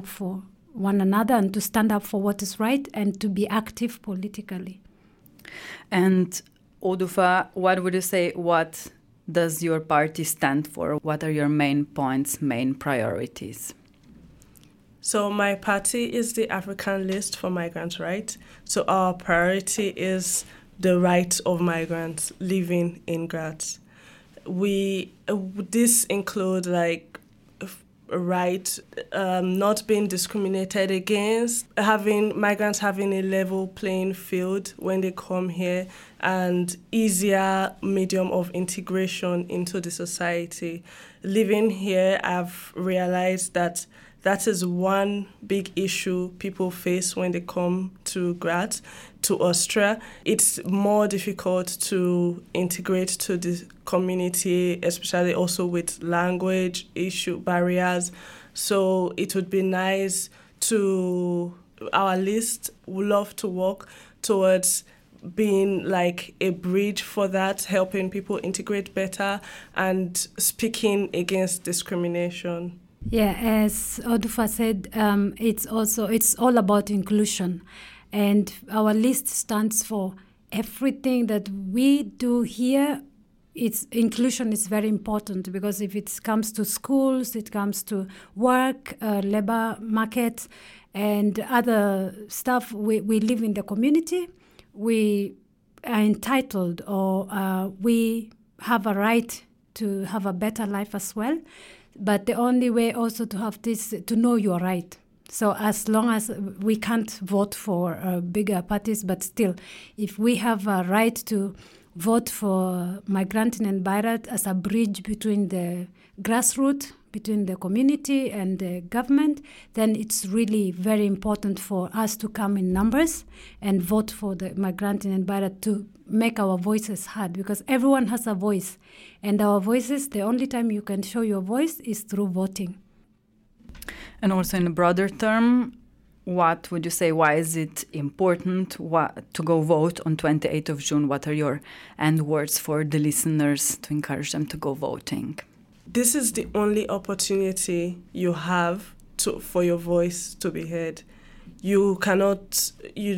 for one another and to stand up for what is right and to be active politically. And Odufa, what would you say, what does your party stand for? What are your main points, main priorities? So my party is the African List for Migrant Rights. So our priority is the rights of migrants living in Graz. This includes like right, not being discriminated against, having migrants having a level playing field when they come here, and easier medium of integration into the society. Living here, I've realized that is one big issue people face when they come to Graz, to Austria. It's more difficult to integrate to the community, especially also with language issue barriers. So it would be nice our list would love to work towards being like a bridge for that, helping people integrate better and speaking against discrimination. Yeah, as Odufa said, it's all about inclusion, and our list stands for everything that we do here. Inclusion is very important, because if it comes to schools, it comes to work, labor market, and other stuff. We live in the community. We are entitled, or we have a right to have a better life as well. But the only way also to have this, to know your right. So as long as we can't vote for bigger parties, but still, if we have a right to vote for Migranten en Beirat as a bridge between the grassroots, between the community and the government, then it's really very important for us to come in numbers and vote for the Migranten en Beirat to make our voices heard, because everyone has a voice. And our voices, the only time you can show your voice is through voting. And also in a broader term, what would you say, why is it important to go vote on 28th of June? What are your end words for the listeners to encourage them to go voting? This is the only opportunity you have for your voice to be heard. You cannot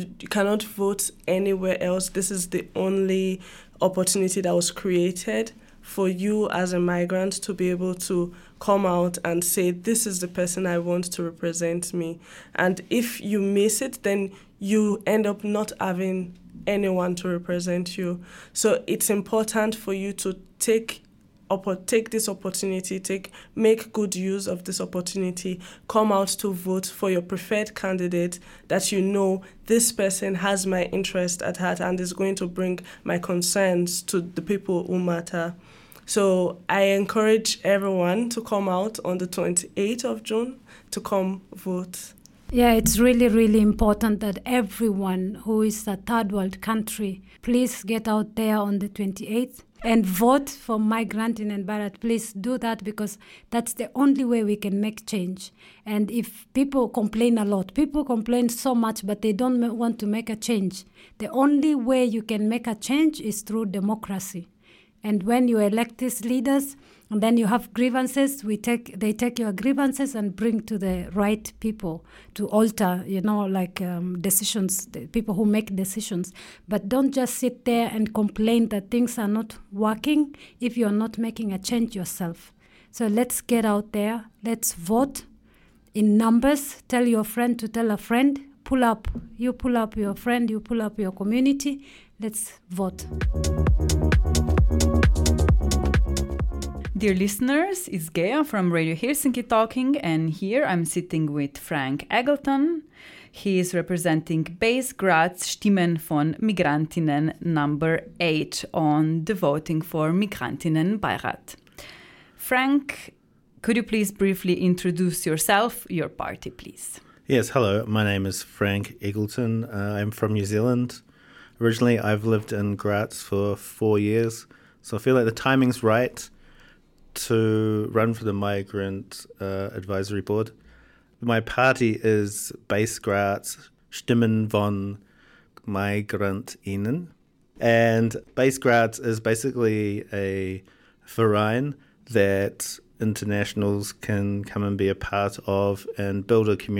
vote anywhere else. This is the only opportunity that was created for you as a migrant to be able to come out and say, this is the person I want to represent me. And if you miss it, then you end up not having anyone to represent you. So it's important for you to take this opportunity, make good use of this opportunity, come out to vote for your preferred candidate that you know this person has my interest at heart and is going to bring my concerns to the people who matter. So I encourage everyone to come out on the 28th of June to come vote. Yeah, it's really, really important that everyone who is a third world country, please get out there on the 28th. And vote for Migranten en Beirat. Please do that, because that's the only way we can make change. And if people complain a lot, people complain so much, but they don't want to make a change. The only way you can make a change is through democracy. And when you elect these leaders, and then you have grievances, they take your grievances and bring to the right people to alter, decisions, the people who make decisions. But don't just sit there and complain that things are not working if you're not making a change yourself. So let's get out there. Let's vote in numbers. Tell your friend to tell a friend. Pull up your friend, you pull up your community. Let's vote. Dear listeners, it's Gea from Radio Helsinki talking, and here I'm sitting with Frank Eggleton. He is representing Base Graz Stimmen von Migrantinnen number 8 on the voting for Migrantinnen Beirat. Frank, could you please briefly introduce yourself, your party, please? Yes, hello. My name is Frank Eggleton. I'm from New Zealand. Originally, I've lived in Graz for 4 years, so I feel like the timing's right to run for the Migrant Advisory Board. My party is Base Graz Stimmen von Migrantinnen. And Base Graz is basically a Verein that internationals can come and be a part of and build a community